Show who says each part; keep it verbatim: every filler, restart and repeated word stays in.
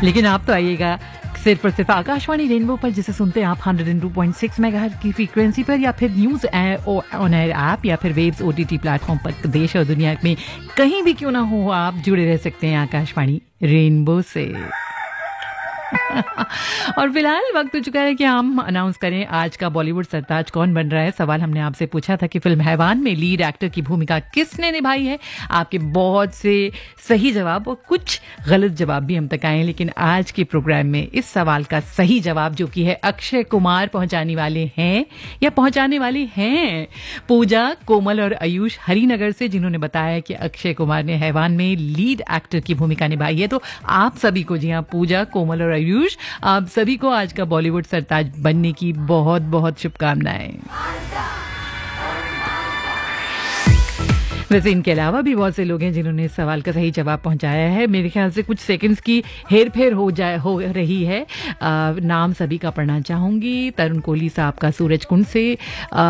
Speaker 1: लेकिन आप तो आइएगा सिर्फ और सिर्फ आकाशवाणी रेनबो पर, जिसे सुनते हैं आप एक सौ दो पॉइंट छह मेगाहर्ट्ज की फ्रीक्वेंसी पर, या फिर न्यूज ऑन एयर ऐप, या फिर वेव्स ओटीटी प्लेटफॉर्म पर। देश और दुनिया में कहीं भी क्यों ना हो, आप जुड़े रह सकते हैं आकाशवाणी रेनबो से। और फिलहाल वक्त हो चुका है कि हम अनाउंस करें आज का बॉलीवुड सरताज कौन बन रहा है। सवाल हमने आपसे पूछा था कि फिल्म हैवान में लीड एक्टर की भूमिका किसने निभाई है। आपके बहुत से सही जवाब और कुछ गलत जवाब भी हम तक आए हैं, लेकिन आज के प्रोग्राम में इस सवाल का सही जवाब जो कि है अक्षय कुमार पहुंचाने वाले हैं या पहुंचाने वाले हैं पूजा, कोमल और आयुष हरिनगर से, जिन्होंने बताया कि अक्षय कुमार ने हैवान में लीड एक्टर की भूमिका निभाई है। तो आप सभी को, जी हाँ, पूजा, कोमल और आयुष, आप सभी को आज का बॉलीवुड सरताज बनने की बहुत बहुत शुभकामनाएं। वैसे इनके अलावा भी बहुत से लोग हैं जिन्होंने इस सवाल का सही जवाब पहुंचाया है। मेरे ख्याल से कुछ सेकंड्स की हेर फेर हो जाए हो रही है। आ, नाम सभी का पढ़ना चाहूंगी। तरुण कोहली साहब का सूरज कुंड से, आ,